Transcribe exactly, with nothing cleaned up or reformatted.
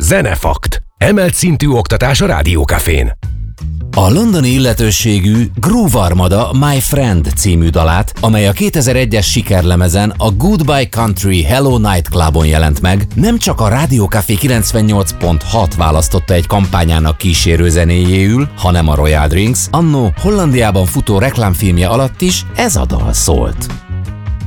Zenefakt. Emelt szintű oktatás a Rádiókafén. A londoni illetőségű Groove Armada My Friend című dalát, amely a kétezer-egyes sikerlemezen a Goodbye Country Hello Night Clubon jelent meg, nem csak a Rádiókafé kilencvennyolc pont hat választotta egy kampányának kísérő zenéjéül, hanem a Royal Drinks annó Hollandiában futó reklámfilmje alatt is ez a dal szólt.